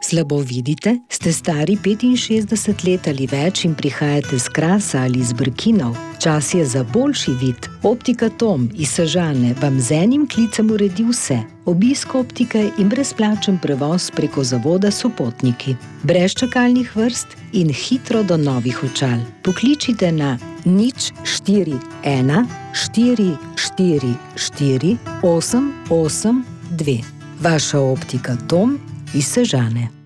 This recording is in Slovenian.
Slabo vidite? Ste stari 65 let ali več in prihajate z Krasa ali iz Brkinov? Čas je za boljši vid. Optika Tom iz Sežane vam z enim klicem uredi vse. Obisk optike in brezplačen prevoz preko zavoda Sopotniki. Brez čakalnih vrst in hitro do novih očal. Pokličite na 041 444 882. Vaša optika Tom iz Sežane.